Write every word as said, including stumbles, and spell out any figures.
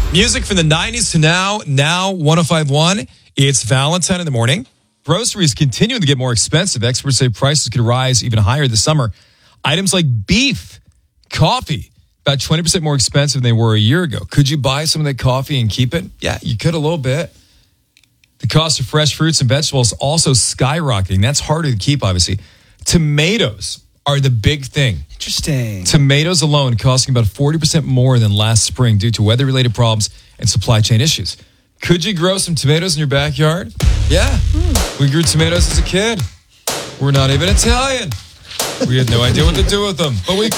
Music from the nineties to now, now one oh five point one. It's Valentine in the morning. Groceries continuing to get more expensive. Experts say prices could rise even higher this summer. Items like beef, coffee, about twenty percent more expensive than they were a year ago. Could you buy some of that coffee and keep it? Yeah, you could a little bit. The cost of fresh fruits and vegetables also skyrocketing. That's harder to keep, obviously. Tomatoes are the big thing. Interesting. Tomatoes alone costing about forty percent more than last spring due to weather-related problems and supply chain issues. Could you grow some tomatoes in your backyard? Yeah. Mm. We grew tomatoes as a kid. We're not even Italian. We had no idea what to do with them, but we